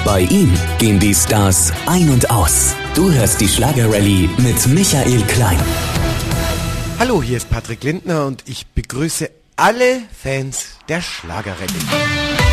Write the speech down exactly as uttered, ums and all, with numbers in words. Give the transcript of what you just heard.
Bei ihm gehen die Stars ein und aus. Du hörst die Schlagerrallye mit Michael Klein. Hallo, hier ist Patrick Lindner und ich begrüße alle Fans der Schlagerrallye.